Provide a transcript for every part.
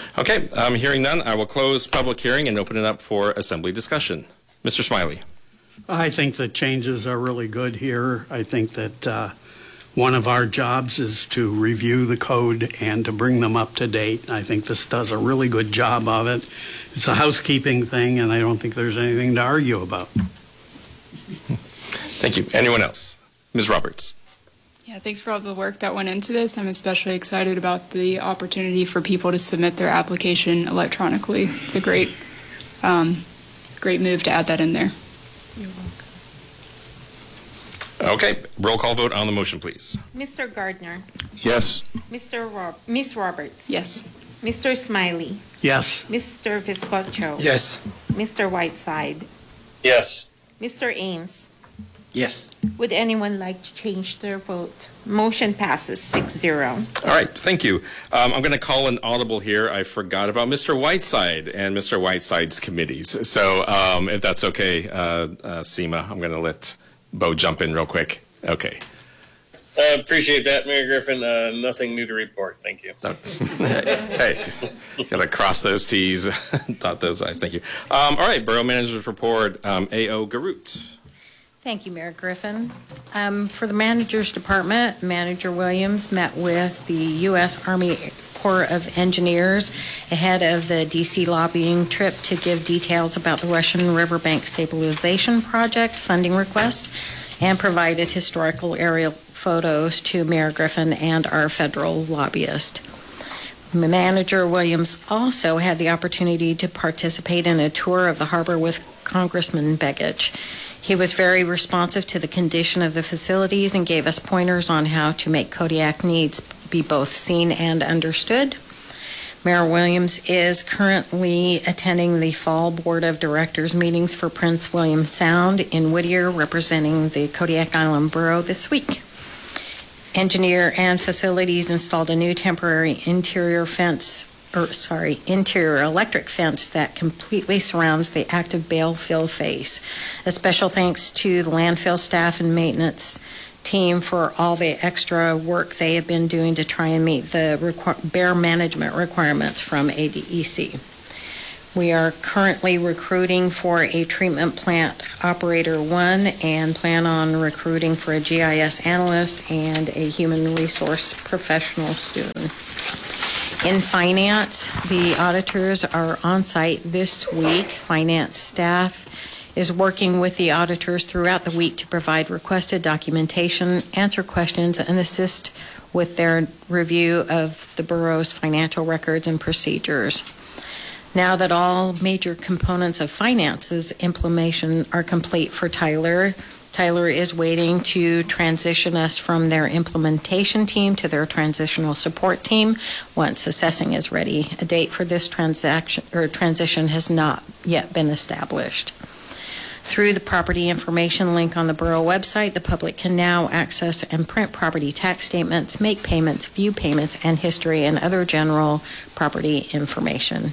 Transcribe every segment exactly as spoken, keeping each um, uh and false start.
Okay, um, hearing none, I will close public hearing and open it up for assembly discussion. Mister Smiley. I think the changes are really good here. I think that uh, one of our jobs is to review the code and to bring them up to date. I think this does a really good job of it. It's a housekeeping thing, and I don't think there's anything to argue about. Thank you. Anyone else? Miz Roberts. Yeah, thanks for all the work that went into this. I'm especially excited about the opportunity for people to submit their application electronically. It's a great, um, great move to add that in there. You're welcome. Okay, roll call vote on the motion, please. Mister Gardner. Yes. Mister Rob Miz Roberts. Yes. Mister Smiley. Yes. Mister Viscocho. Yes. Mister Whiteside. Yes. Mister Ames. Yes. Would anyone like to change their vote? Motion passes six zero. All right, thank you. Um, I'm going to call an audible here. I forgot about Mister Whiteside and Mister Whiteside's committees. So um, if that's okay, uh, uh, Seema, I'm going to let Bo jump in real quick. Okay. I uh, appreciate that, Mayor Griffin. Uh, nothing new to report. Thank you. Hey, got to cross those T's, dot those I's. Thank you. Um, all right, Borough Manager's Report, um, A O Garut. Thank you, Mayor Griffin. Um, for the Manager's Department, Manager Williams met with the U S Army Corps of Engineers ahead of the D C lobbying trip to give details about the Russian Riverbank Stabilization Project funding request and provided historical aerial photos to Mayor Griffin and our federal lobbyist. Manager Williams also had the opportunity to participate in a tour of the harbor with Congressman Begich. He was very responsive to the condition of the facilities and gave us pointers on how to make Kodiak needs be both seen and understood. Mayor Williams is currently attending the Fall Board of Directors meetings for Prince William Sound in Whittier, representing the Kodiak Island Borough this week. Engineer and Facilities installed a new temporary interior fence or sorry, interior electric fence that completely surrounds the active bale fill face. A special thanks to the landfill staff and maintenance team for all the extra work they have been doing to try and meet the requ- bear management requirements from A D E C. We are currently recruiting for a treatment plant operator one and plan on recruiting for a G I S analyst and a human resource professional soon. In finance, the auditors are on site this week. Finance staff is working with the auditors throughout the week to provide requested documentation, answer questions, and assist with their review of the borough's financial records and procedures. Now that all major components of finance's implementation are complete for Tyler, Tyler is waiting to transition us from their implementation team to their transitional support team once assessing is ready. A date for this transaction or transition has not yet been established. Through the property information link on the borough website, the public can now access and print property tax statements, make payments, view payments and history, and other general property information.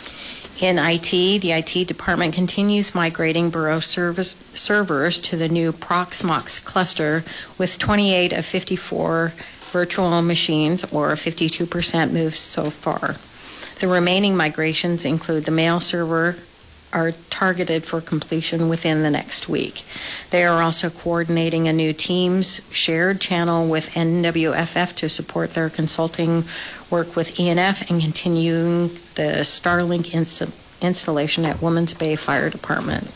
In I T, the I T department continues migrating borough service servers to the new Proxmox cluster with twenty-eight of fifty-four virtual machines, or fifty-two percent moved so far. The remaining migrations include the mail server, are targeted for completion within the next week. They are also coordinating a new Teams shared channel with N W F F to support their consulting work with E and F and continuing the Starlink insta installation at Woman's Bay Fire Department.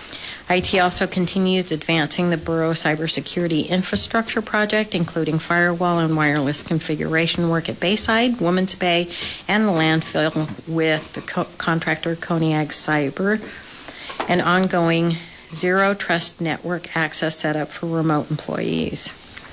I T also continues advancing the borough cybersecurity infrastructure project, including firewall and wireless configuration work at Bayside, Woman's Bay, and the landfill with the co contractor Koniag Cyber, and ongoing zero trust network access setup for remote employees.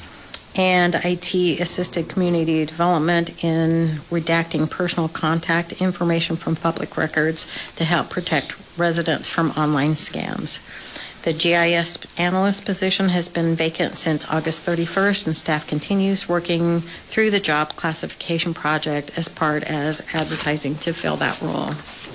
And I T assisted community development in redacting personal contact information from public records to help protect residents from online scams. The G I S analyst position has been vacant since August thirty-first, and staff continues working through the job classification project as part as advertising to fill that role.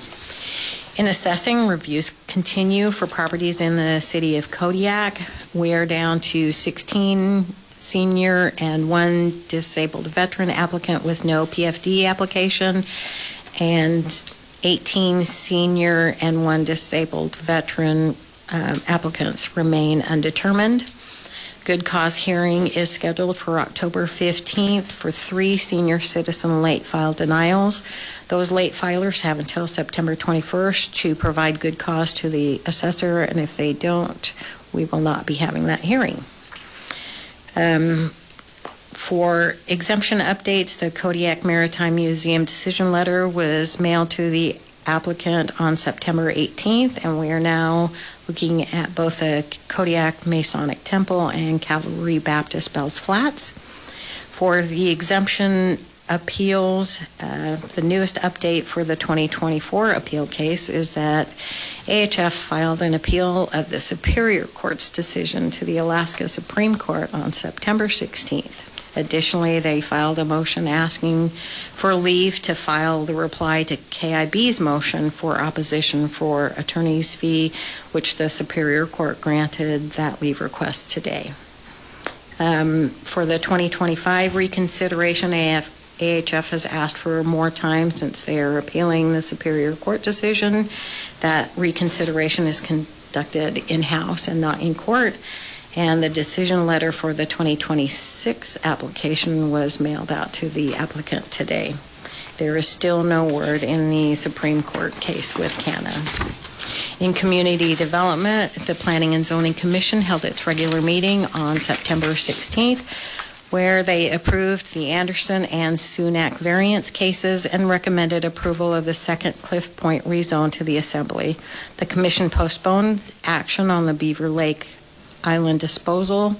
In assessing, reviews continue for properties in the city of Kodiak. We are down to sixteen senior and one disabled veteran applicant with no P F D application, and eighteen senior and one disabled veteran um, applicants remain undetermined. Good cause hearing is scheduled for October fifteenth for three senior citizen late file denials. Those late filers have until September twenty-first to provide good cause to the assessor, and if they don't, we will not be having that hearing. Um, for exemption updates, the Kodiak Maritime Museum decision letter was mailed to the applicant on September eighteenth, and we are now looking at both the Kodiak Masonic Temple and Calvary Baptist Bells Flats. For the exemption appeals, uh, the newest update for the twenty twenty-four appeal case is that A H F filed an appeal of the Superior Court's decision to the Alaska Supreme Court on September sixteenth. Additionally, they filed a motion asking for leave to file the reply to K I B's motion for opposition for attorney's fee, which the Superior Court granted that leave request today. Um, for the twenty twenty-five reconsideration, A H F has asked for more time since they are appealing the Superior Court decision. That reconsideration is conducted in-house and not in court. And the decision letter for the twenty twenty-six application was mailed out to the applicant today. There is still no word in the Supreme Court case with C A N A. In community development, the Planning and Zoning Commission held its regular meeting on September sixteenth, where they approved the Anderson and Sunak variance cases and recommended approval of the second Cliff Point rezone to the Assembly. The Commission postponed action on the Beaver Lake Island disposal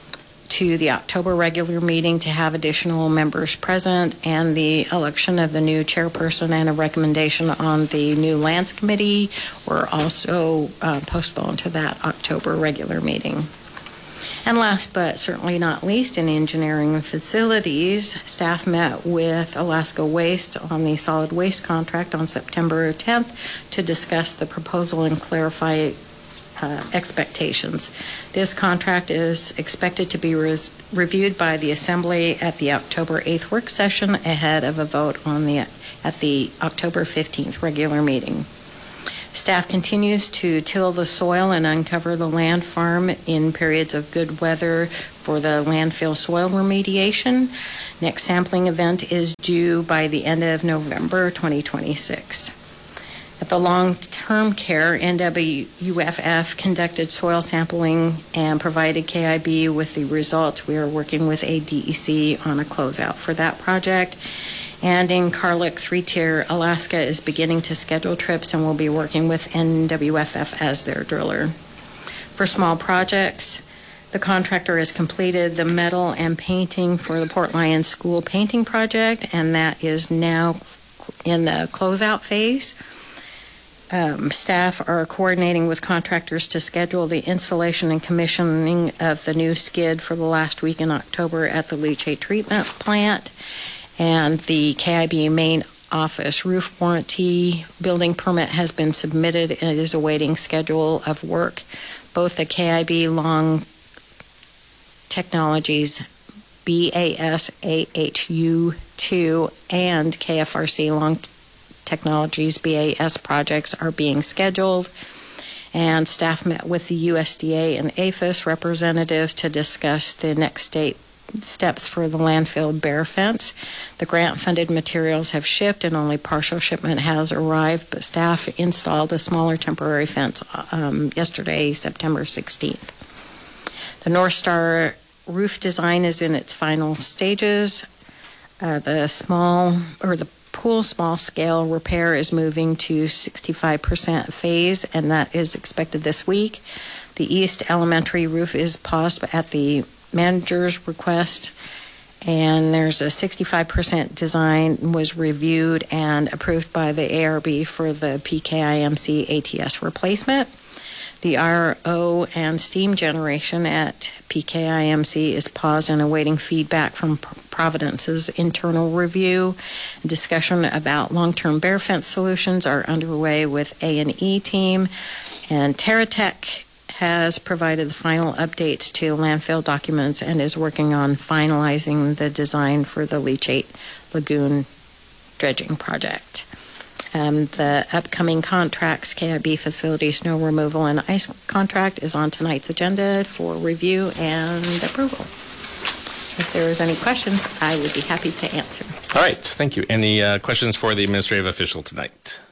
to the October regular meeting to have additional members present, and the election of the new chairperson and a recommendation on the new lands committee were also uh, postponed to that October regular meeting. And last but certainly not least, in engineering and facilities, staff met with Alaska Waste on the solid waste contract on September tenth to discuss the proposal and clarify Uh, expectations. This contract is expected to be res- reviewed by the Assembly at the October eighth work session ahead of a vote on the at the October fifteenth regular meeting. Staff continues to till the soil and uncover the land farm in periods of good weather for the landfill soil remediation. Next sampling event is due by the end of November twenty twenty-six. At the long-term care, N W F F conducted soil sampling and provided K I B with the results. We are working with A D E C on a closeout for that project. And in Carlick, three-tier Alaska is beginning to schedule trips and will be working with N W F F as their driller. For small projects, the contractor has completed the metal and painting for the Port Lions School painting project, and that is now in the closeout phase. Um, staff are coordinating with contractors to schedule the installation and commissioning of the new skid for the last week in October at the leachate treatment plant. And the K I B main office roof warranty building permit has been submitted and it is awaiting schedule of work. Both the K I B Long Technologies B A S A H U two and K F R C Long Technologies B A S projects are being scheduled, and staff met with the U S D A and A F I S representatives to discuss the next state steps for the landfill bear fence. The grant-funded materials have shipped and only partial shipment has arrived, but staff installed a smaller temporary fence um, yesterday, September sixteenth. The North Star roof design is in its final stages. Uh, the small, or the pool small scale repair is moving to sixty-five percent phase, and that is expected this week. The East Elementary roof is paused at the manager's request, and there's a sixty-five percent design was reviewed and approved by the A R B for the P K I M C A T S replacement. The R O and steam generation at P K I M C is paused and awaiting feedback from Providence's internal review. Discussion about long-term bear fence solutions are underway with A and E team, and TerraTech has provided the final updates to landfill documents and is working on finalizing the design for the leachate lagoon dredging project. Um, The upcoming contracts, K I B facility snow removal and ice contract is on tonight's agenda for review and approval. If there is any questions, I would be happy to answer. All right, thank you. Any uh, questions for the administrative official tonight?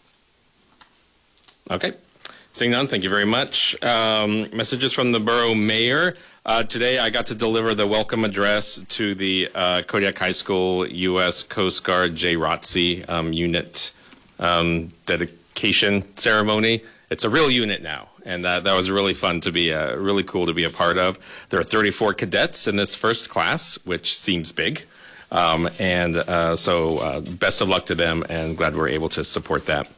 Okay, seeing none, thank you very much. Um, messages from the borough mayor. Uh, today I got to deliver the welcome address to the uh, Kodiak High School U S Coast Guard J R O T C um, unit um, dedication ceremony. It's a real unit now, and that, that was really fun to be, uh, really cool to be a part of. There are thirty-four cadets in this first class, which seems big. Um, and uh, so uh, best of luck to them, and glad we're able to support that.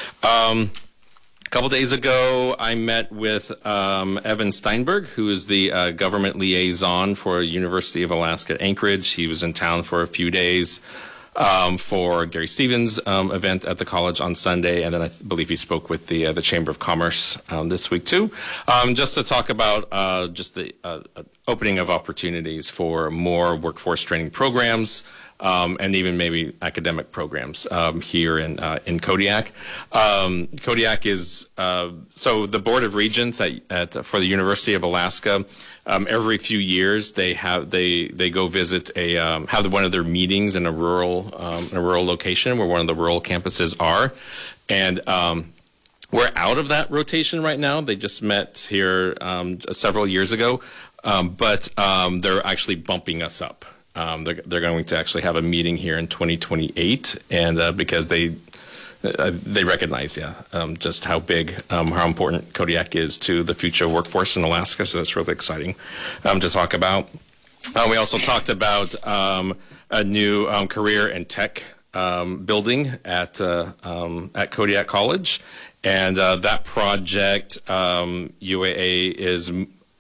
Um, A couple days ago, I met with um, Evan Steinberg, who is the uh, government liaison for University of Alaska Anchorage. He was in town for a few days um, for Gary Stevens' um, event at the college on Sunday, and then I believe he spoke with the uh, the Chamber of Commerce um, this week too, um, just to talk about uh, just the uh, opening of opportunities for more workforce training programs. Um, and even maybe academic programs um, here in uh, in Kodiak. Um, Kodiak is uh, so the Board of Regents at, at for the University of Alaska. Um, every few years, they have they they go visit a um, have one of their meetings in a rural um, in a rural location where one of the rural campuses are, and. Um, We're out of that rotation right now. They just met here um, several years ago, um, but um, they're actually bumping us up. Um, they're, they're going to actually have a meeting here in twenty twenty-eight, and uh, because they uh, they recognize, yeah, um, just how big, um, how important Kodiak is to the future workforce in Alaska. So that's really exciting um, to talk about. Uh, we also talked about um, a new um, career and tech um, building at uh, um, at Kodiak College, and uh, that project, um, U A A is.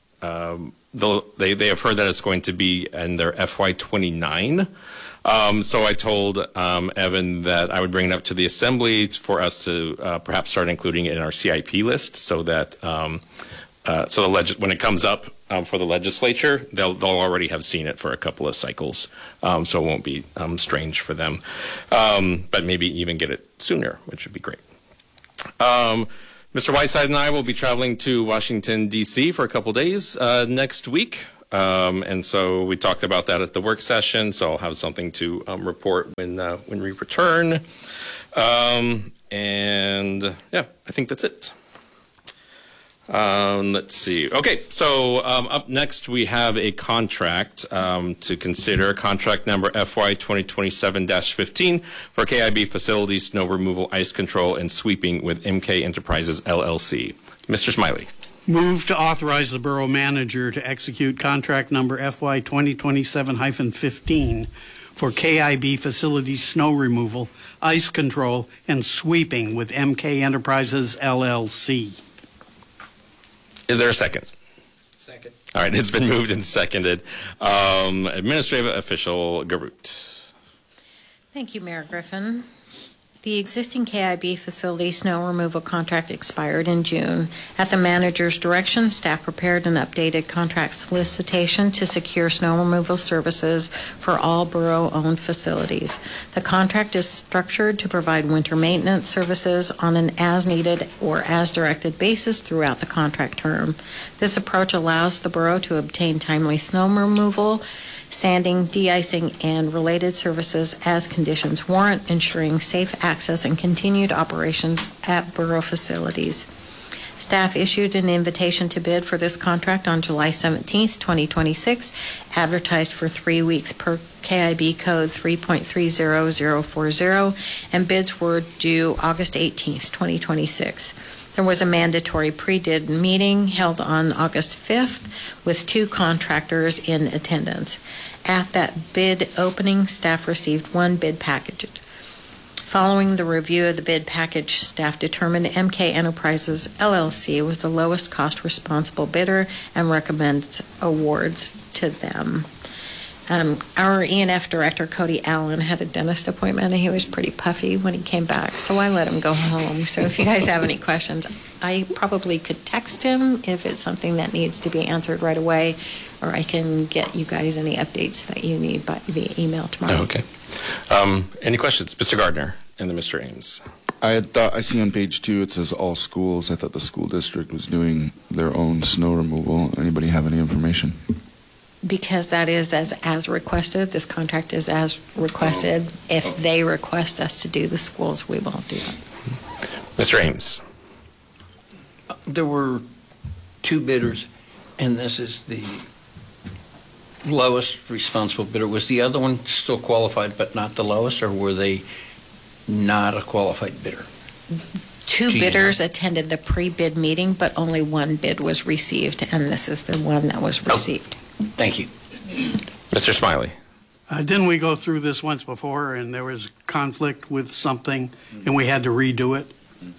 Um, They, they have heard that it's going to be in their F Y twenty-nine. Um, so I told um, Evan that I would bring it up to the Assembly for us to uh, perhaps start including it in our C I P list so that um, uh, so the leg- when it comes up um, for the legislature, they'll, they'll already have seen it for a couple of cycles. Um, so it won't be um, strange for them. Um, but maybe even get it sooner, which would be great. Um, Mister Whiteside and I will be traveling to Washington, D C for a couple days uh, next week. Um, and so we talked about that at the work session. So I'll have something to um, report when uh, when we return. Um, and yeah, I think that's it. Um, let's see. Okay, so um, up next we have a contract um, to consider, contract number F Y twenty twenty-seven dash fifteen for K I B Facilities Snow Removal, Ice Control, and Sweeping with M K Enterprises, L L C. Mister Smiley. Move to authorize the borough manager to execute contract number F Y twenty twenty-seven dash fifteen for K I B Facilities Snow Removal, Ice Control, and Sweeping with M K Enterprises, L L C. Is there a second? Second. All right, it's been moved and seconded. Um, Administrative Official Garut. Thank you, Mayor Griffin. The existing K I B facility snow removal contract expired in June. At the manager's direction, staff prepared an updated contract solicitation to secure snow removal services for all borough-owned facilities. The contract is structured to provide winter maintenance services on an as-needed or as-directed basis throughout the contract term. This approach allows the borough to obtain timely snow removal, sanding, de-icing, and related services as conditions warrant, ensuring safe access and continued operations at borough facilities. Staff issued an invitation to bid for this contract on July seventeenth, twenty twenty-six, advertised for three weeks per K I B code three point three zero zero four zero, and bids were due August eighteenth, twenty twenty-six. There was a mandatory pre-bid meeting held on August fifth with two contractors in attendance. At that bid opening, staff received one bid package. Following the review of the bid package, staff determined M K Enterprises, L L C was the lowest cost responsible bidder and recommends awards to them. Um, our E and F director, Cody Allen, had a dentist appointment, and he was pretty puffy when he came back, so I let him go home. So if you guys have any questions, I probably could text him if it's something that needs to be answered right away, or I can get you guys any updates that you need by via email tomorrow. Oh, okay. Um, any questions? Mister Gardner and then Mister Ames. I had thought, I see on page two, it says all schools. I thought the school district was doing their own snow removal. Anybody have any information? Because that is as, as requested, this contract is as requested. If they request us to do the schools, we won't do that. Mister Ames. There were two bidders, and this is the lowest responsible bidder. Was the other one still qualified but not the lowest, or were they not a qualified bidder? Two Do you bidders attended the pre-bid meeting, but only one bid was received, and this is the one that was received. Thank you. Mister Smiley. Uh, Didn't we go through this once before, and there was conflict with something, and we had to redo it?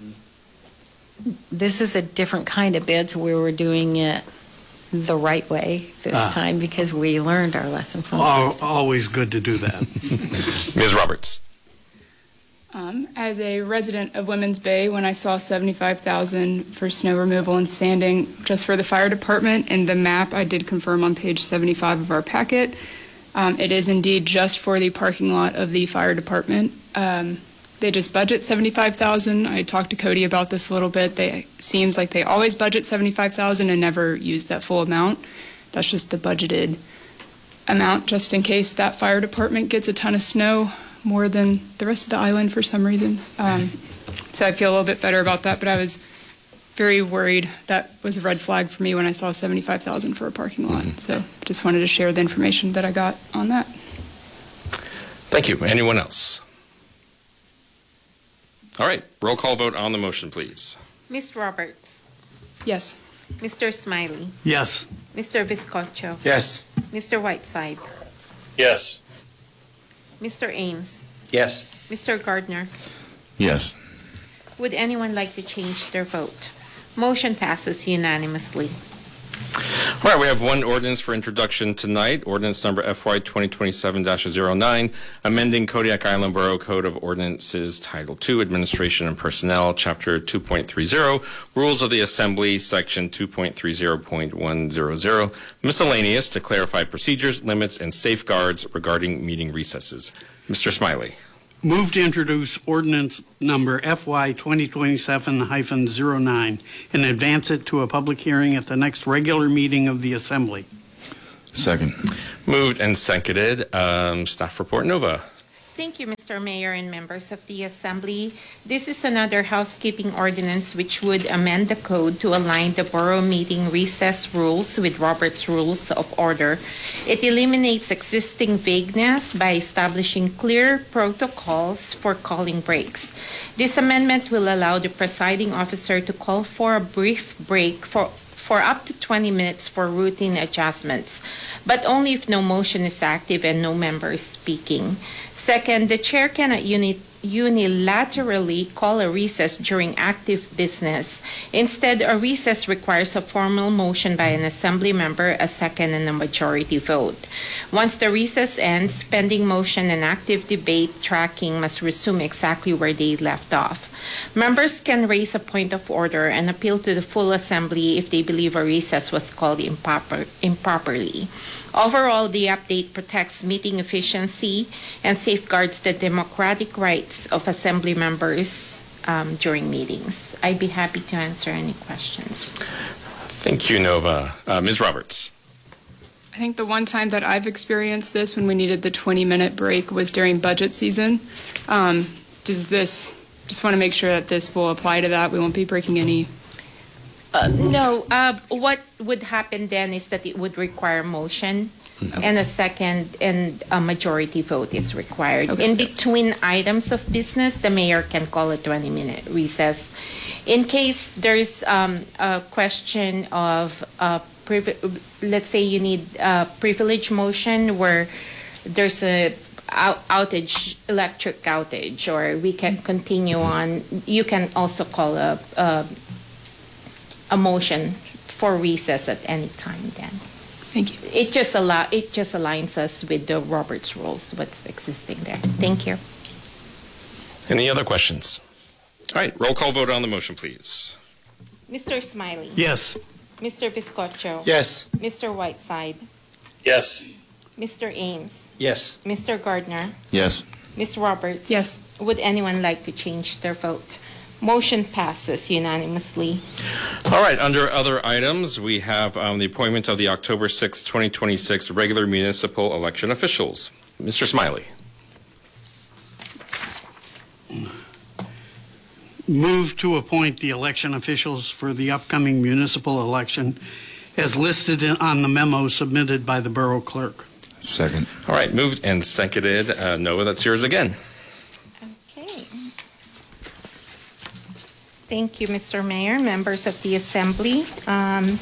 This is a different kind of bid, so we were doing it the right way this Ah. time because we learned our lesson from Al- last time. Always good to do that. Miz Roberts. Um, as a resident of Women's Bay, when I saw seventy-five thousand for snow removal and sanding just for the fire department and the map I did confirm on page seventy-five of our packet, um, it is indeed just for the parking lot of the fire department. Um, they just budget seventy-five thousand. I talked to Cody about this a little bit. They seems like they always budget seventy-five thousand and never use that full amount. That's just the budgeted amount, just in case that fire department gets a ton of snow, more than the rest of the island for some reason. Um, so I feel a little bit better about that, but I was very worried. That was a red flag for me when I saw seventy-five thousand for a parking lot. Mm-hmm. So just wanted to share the information that I got on that. Thank you. Anyone else? All right. Roll call vote on the motion, please. Miz Roberts, Yes. Mister Smiley, Yes. Mister Viscocho, Yes. Mister Whiteside, Yes. Mister Ames, Yes. Mister Gardner. Yes. Would anyone like to change their vote? Motion passes unanimously. All right, we have one ordinance for introduction tonight, ordinance number F Y twenty twenty-seven dash zero nine, amending Kodiak Island Borough Code of Ordinances, Title two, Administration and Personnel, Chapter two point three zero, Rules of the Assembly, Section two point three zero point one zero zero, miscellaneous to clarify procedures, limits, and safeguards regarding meeting recesses. Mister Smiley. Move to introduce ordinance number F Y twenty twenty-seven dash zero nine and advance it to a public hearing at the next regular meeting of the Assembly. Second. Moved and seconded. Um, staff report, Nova. Thank you, Mister Mayor and members of the Assembly. This is another housekeeping ordinance which would amend the code to align the borough meeting recess rules with Robert's Rules of Order. It eliminates existing vagueness by establishing clear protocols for calling breaks. This amendment will allow the presiding officer to call for a brief break for for up to twenty minutes for routine adjustments, but only if no motion is active and no member is speaking. Second, the chair cannot uni- unilaterally call a recess during active business. Instead, a recess requires a formal motion by an assembly member, a second, and a majority vote. Once the recess ends, pending motion and active debate tracking must resume exactly where they left off. Members can raise a point of order and appeal to the full assembly if they believe a recess was called improper, improperly. Overall, the update protects meeting efficiency and safeguards the democratic rights of assembly members um, during meetings. I'd be happy to answer any questions. Thank you, Nova. Uh, Miz Roberts. I think the one time that I've experienced this when we needed the twenty-minute break was during budget season. Um, does this, just want to make sure that this will apply to that. We won't be breaking any. Uh, no, uh, what would happen then is that it would require motion Okay. and a second and a majority vote is required. Okay. In between items of business, the mayor can call a twenty-minute recess. In case there's um, a question of, uh, privi- let's say you need a privilege motion where there's a out- outage, electric outage, or we can continue on, you can also call a, a a motion for recess at any time then. Thank you. It just allow, it just aligns us with the Robert's Rules, what's existing there. Thank you. Any other questions? All right, roll call vote on the motion, please. Mister Smiley. Yes. Mister Viscocho. Yes. Mister Whiteside. Yes. Mister Ames, Yes. Mister Gardner, Yes. Miz Roberts. Yes. Would anyone like to change their vote? Motion passes unanimously. All right, under other items, we have um, the appointment of the October sixth, twenty twenty-six regular municipal election officials. Mister Smiley. Move to appoint the election officials for the upcoming municipal election as listed in- on the memo submitted by the borough clerk. Second. All right, moved and seconded. Uh, Noah, that's yours again. Okay. Thank you, Mister Mayor, members of the Assembly. Um,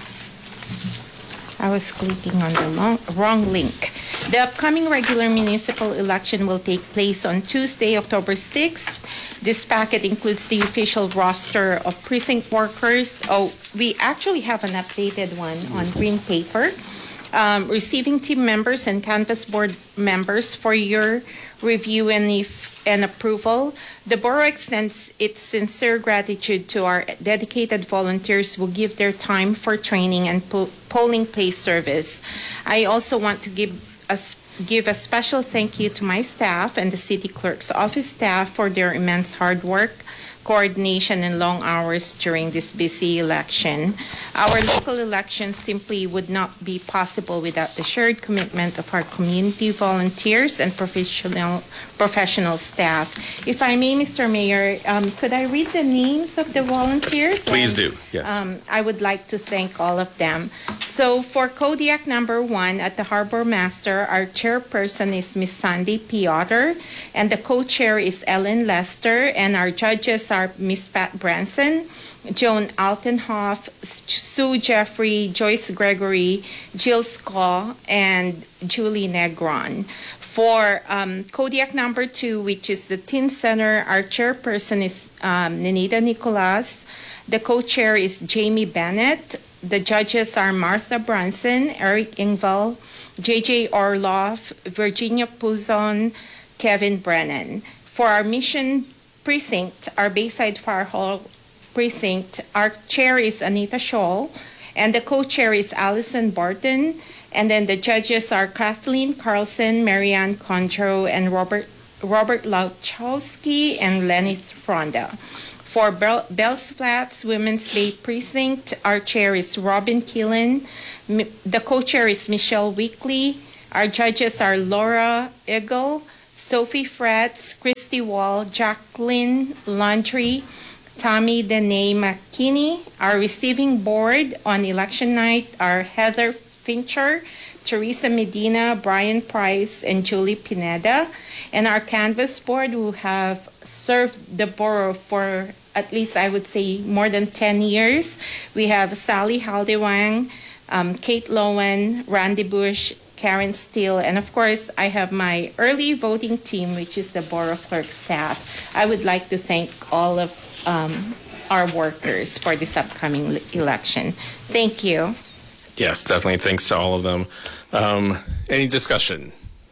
I was clicking on the long, wrong link. The upcoming regular municipal election will take place on Tuesday, October sixth. This packet includes the official roster of precinct workers. Oh, we actually have an updated one on green paper. Um, receiving team members and canvass board members for your review and, if, and approval. The borough extends its sincere gratitude to our dedicated volunteers who give their time for training and po- polling place service. I also want to give a, give a special thank you to my staff and the city clerk's office staff for their immense hard work, coordination, and long hours during this busy election. Our local elections simply would not be possible without the shared commitment of our community volunteers and professional professional staff. If I may, Mister Mayor, um, could I read the names of the volunteers? Please And, do, yes. Um, I would like to thank all of them. So for Kodiak number one at the Harbor Master, our chairperson is Miss Sandy Piotr, and the co-chair is Ellen Lester, and our judges are Miss Pat Branson, Joan Altenhoff, Sue Jeffrey, Joyce Gregory, Jill Skaw, and Julie Negron. For um, Kodiak number two, which is the Teen Center, our chairperson is um, Nenita Nicolas. The co-chair is Jamie Bennett. The judges are Martha Brunson, Eric Ingval, J J Orloff, Virginia Puzon, Kevin Brennan. For our mission precinct, our Bayside Fire Hall precinct, our chair is Anita Scholl, and the co-chair is Allison Barton. And then the judges are Kathleen Carlson, Marianne Condro, and Robert Robert Lauchowski and Lenny Fronda. For Bell, Bells Flats Women's Day Precinct, our chair is Robin Keelan. The co-chair is Michelle Weekly. Our judges are Laura Eagle, Sophie Fretz, Christy Wall, Jacqueline Landry, Tommy Dene McKinney. Our receiving board on election night are Heather Fincher, Teresa Medina, Brian Price, and Julie Pineda. And our canvas board who have served the borough for at least, I would say, more than ten years. We have Sally Haldewang, um, Kate Lowen, Randy Bush, Karen Steele, and of course, I have my early voting team, which is the borough clerk staff. I would like to thank all of um, our workers for this upcoming election. Thank you. Yes, definitely. Thanks to all of them. Um, any discussion?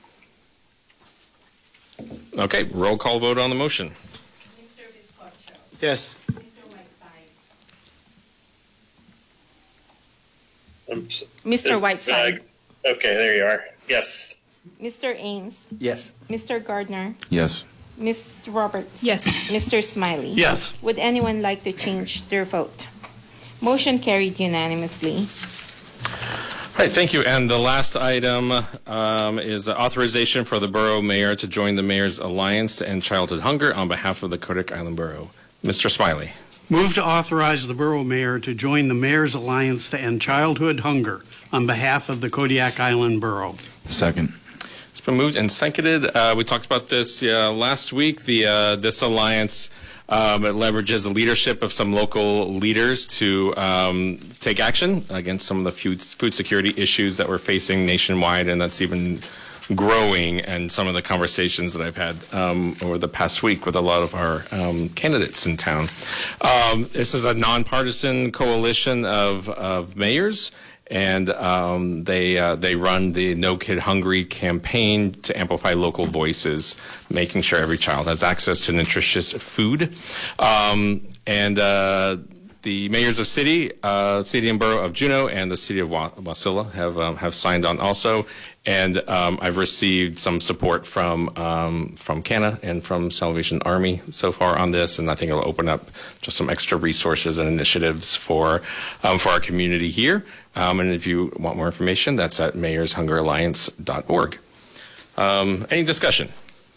Okay, roll call vote on the motion. Mister Biscotto. Yes. Mister Whiteside. I'm s- Mister Whiteside. Uh, okay, there you are. Yes. Mister Ames. Yes. Mister Gardner. Yes. Miss Roberts. Yes. Mister Smiley. Yes. Would anyone like to change their vote? Motion carried unanimously. All right, thank you. And the last item um, is authorization for the borough mayor to join the Mayor's Alliance to End Childhood Hunger on behalf of the Kodiak Island Borough. Mister Smiley. Move to authorize the borough mayor to join the Mayor's Alliance to End Childhood Hunger on behalf of the Kodiak Island Borough. Second. It's been moved and seconded. Uh, we talked about this uh, last week. The uh, this alliance um, it leverages the leadership of some local leaders to um, take action against some of the food food security issues that we're facing nationwide, and that's even growing. And some of the conversations that I've had um, over the past week with a lot of our um, candidates in town. Um, this is a nonpartisan coalition of of mayors. And um, they uh, they run the No Kid Hungry campaign to amplify local voices, making sure every child has access to nutritious food. Um, and uh, the mayors of city, uh, city and borough of Juneau, and the city of Wa- Wasilla have um, have signed on also. And um, I've received some support from um, from CANA and from Salvation Army so far on this, and I think it'll open up just some extra resources and initiatives for um, for our community here. Um, and if you want more information, that's at mayors hunger alliance dot org. Um, any discussion?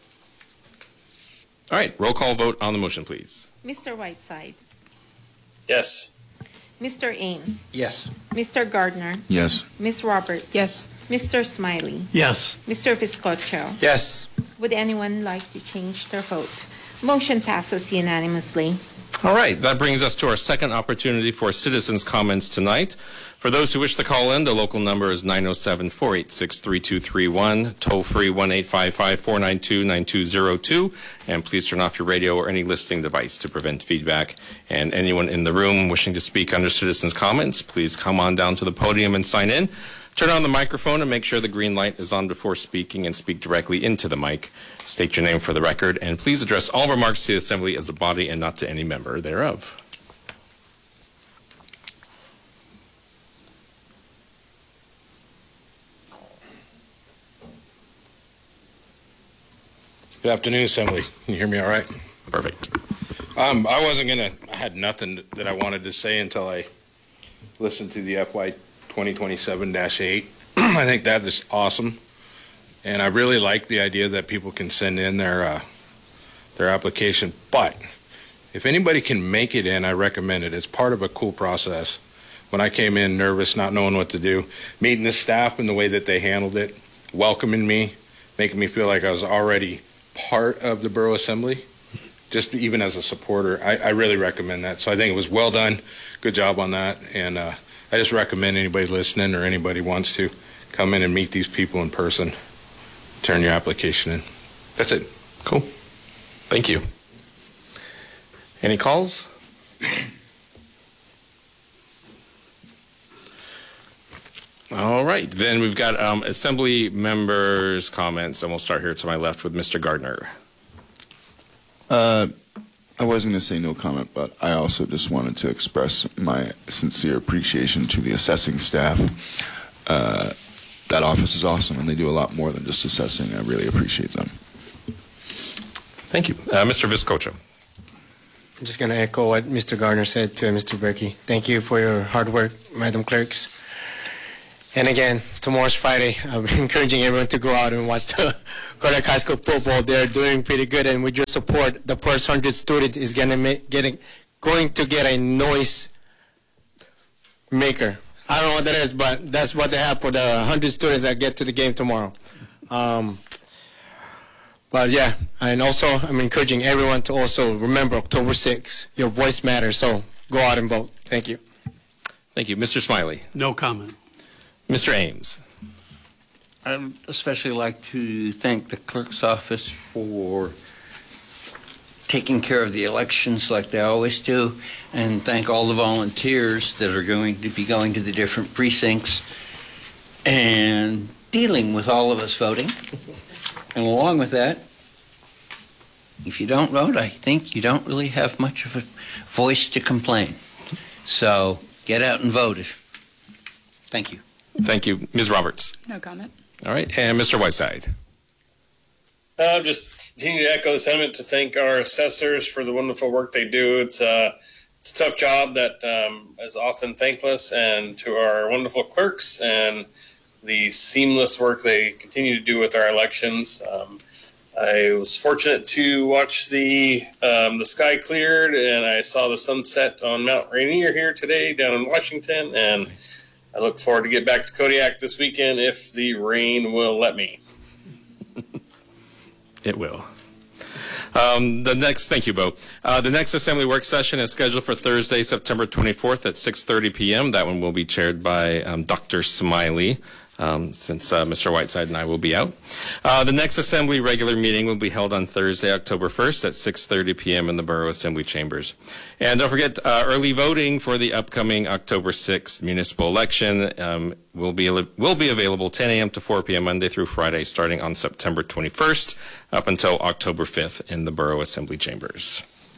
All right, roll call vote on the motion, please. Mister Whiteside, Yes. Mister Ames, Yes. Mister Gardner, Yes. Miz Roberts. Yes. Mister Smiley, Yes. Mister Viscocho. Yes. Would anyone like to change their vote? Motion passes unanimously. All right, that brings us to our second opportunity for citizens' comments tonight. For those who wish to call in, the local number is nine oh seven, four eight six, three two three one, toll-free one eight five five, four nine two, nine two zero two, and please turn off your radio or any listening device to prevent feedback. And anyone in the room wishing to speak under citizens' comments, please come on down to the podium and sign in. Turn on the microphone and make sure the green light is on before speaking, and speak directly into the mic. State your name for the record, and please address all remarks to the Assembly as a body and not to any member thereof. Good afternoon, Assembly. Can you hear me all right? Perfect. Um, I wasn't going to, I had nothing that I wanted to say until I listened to the F Y twenty twenty-seven dash eight. I think that is awesome. And I really like the idea that people can send in their, uh, their application. But if anybody can make it in, I recommend it. It's part of a cool process. When I came in nervous, not knowing what to do, meeting the staff and the way that they handled it, welcoming me, making me feel like I was already part of the Borough Assembly, just even as a supporter, I, I really recommend that. So I think it was well done. Good job on that. And uh, I just recommend anybody listening or anybody wants to come in and meet these people in person, turn your application in. That's it. Cool. Thank you. Any calls? All right, then we've got um, Assembly members' comments, and we'll start here to my left with Mister Gardner. Uh, I wasn't going to say no comment, but I also just wanted to express my sincere appreciation to the assessing staff. Uh, that office is awesome, and they do a lot more than just assessing. I really appreciate them. Thank you. Uh, Mister Viscocho. I'm just going to echo what Mister Gardner said to Mister Berkey. Thank you for your hard work, Madam Clerks. And again, tomorrow's Friday. I'm encouraging everyone to go out and watch the Kodak High School football. They're doing pretty good, and with your support, the first hundred student is gonna make, getting, going to get a noise maker. I don't know what that is, but that's what they have for the hundred students that get to the game tomorrow. Um, but yeah, and also I'm encouraging everyone to also remember October sixth. Your voice matters, so go out and vote. Thank you. Thank you. Mister Smiley. No comment. Mister Ames. I'd especially like to thank the clerk's office for taking care of the elections like they always do, and thank all the volunteers that are going to be going to the different precincts and dealing with all of us voting. And along with that, if you don't vote, I think you don't really have much of a voice to complain. So get out and vote. Thank you. Thank you. Miz Roberts. No comment. All right, and Mister Whiteside. Uh, just continue to echo the sentiment to thank our assessors for the wonderful work they do. It's, uh, it's a tough job that um, is often thankless, and to our wonderful clerks and the seamless work they continue to do with our elections. Um, I was fortunate to watch the um, the sky cleared, and I saw the sunset on Mount Rainier here today down in Washington, and I look forward to get back to Kodiak this weekend if the rain will let me. It will. Um, the next, thank you, Bo. Uh, the next Assembly work session is scheduled for Thursday, September twenty-fourth at six thirty p m That one will be chaired by um, Doctor Smiley, um, since uh, Mister Whiteside and I will be out. Uh, the next Assembly regular meeting will be held on Thursday, October first at six thirty p m in the Borough Assembly Chambers. And don't forget, uh, early voting for the upcoming October sixth municipal election um, will be will be available ten a m to four p m Monday through Friday, starting on September twenty-first up until October fifth in the Borough Assembly Chambers.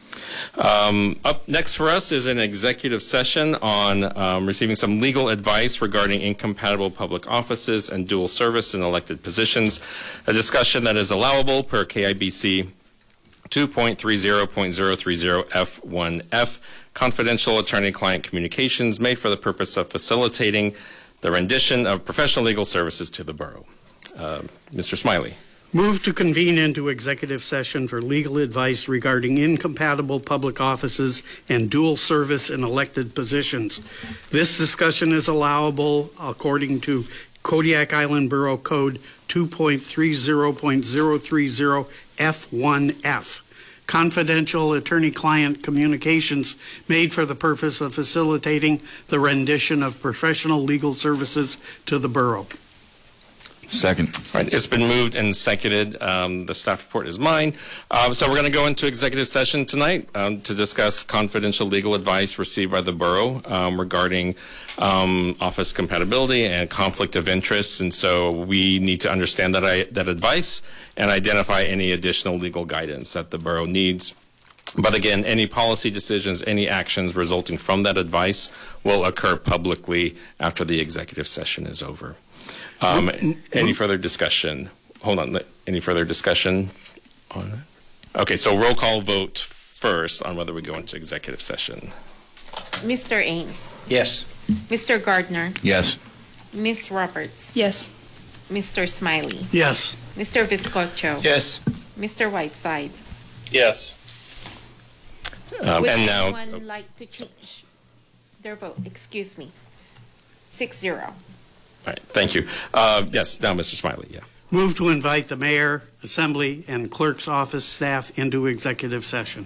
Um, up next for us is an executive session on um, receiving some legal advice regarding incompatible public offices and dual service in elected positions, a discussion that is allowable per K I B C two point three zero point zero three zero F one F, confidential attorney-client communications made for the purpose of facilitating the rendition of professional legal services to the borough. Uh, Mister Smiley. Move to convene into executive session for legal advice regarding incompatible public offices and dual service in elected positions. This discussion is allowable according to Kodiak Island Borough Code two point three zero point zero three zero F one F. Confidential attorney-client communications made for the purpose of facilitating the rendition of professional legal services to the borough. Second. All right, it's been moved and seconded. Um, the staff report is mine. Um, so we're going to go into executive session tonight um, to discuss confidential legal advice received by the borough um, regarding um, office compatibility and conflict of interest. And so we need to understand that, I, that advice and identify any additional legal guidance that the borough needs. But again, any policy decisions, any actions resulting from that advice will occur publicly after the executive session is over. Um, any further discussion? Hold on. Any further discussion on it? Okay, so roll call vote first on whether we go into executive session. Mister Ains. Yes. Mister Gardner. Yes. Miss Roberts. Yes. Mister Smiley. Yes. Mister Viscocho. Yes. Mister Whiteside. Yes. Um, Would and now, anyone like to change their vote? Excuse me. Six zero. all right, thank you. Uh, yes, now Mister Smiley, yeah. Move to invite the mayor, assembly, and clerk's office staff into executive session.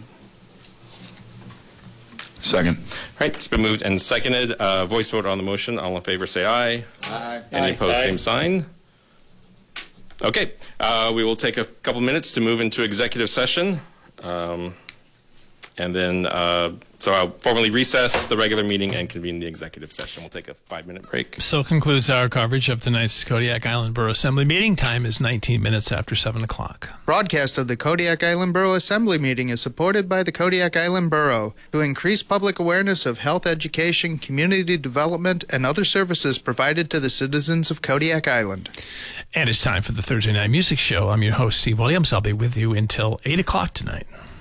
Second. All right, it's been moved and seconded. Uh, voice vote on the motion. All in favor say aye. Aye. Any opposed, Aye. same sign. Okay, uh, we will take a couple minutes to move into executive session. Um, and then, uh, so I'll formally recess the regular meeting and convene the executive session. We'll take a five-minute break. So concludes our coverage of tonight's Kodiak Island Borough Assembly meeting. Time is nineteen minutes after seven o'clock. Broadcast of the Kodiak Island Borough Assembly meeting is supported by the Kodiak Island Borough to increase public awareness of health education, community development, and other services provided to the citizens of Kodiak Island. And it's time for the Thursday Night Music Show. I'm your host, Steve Williams. I'll be with you until eight o'clock tonight.